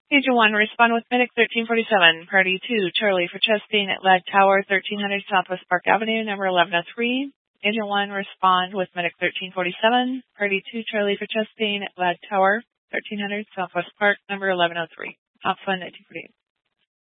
Agent 1, respond with Medic 1347, Party 2, Charlie for Chastain at Lag Tower, 1300 Southwest Park Avenue, number 1103. Agent 1, respond with Medic 1347, Party 2, Charlie for Chastain at Lag Tower, 1300 Southwest Park, number 1103. Op 1, 1948.